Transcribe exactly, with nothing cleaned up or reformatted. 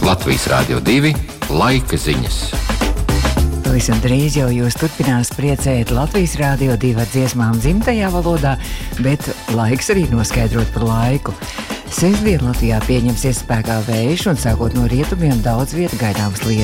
Latvijas Rādio divi laika ziņas. Pavisam drīz jau jūs turpinās priecēt Latvijas Rādio divi ar dziesmām dzimtajā valodā, bet laiks arī noskaidrot par laiku. Sestdien Latvijā pieņemsies spēkā vējš un sākot no rietumiem daudz vietu gaidāms lietus.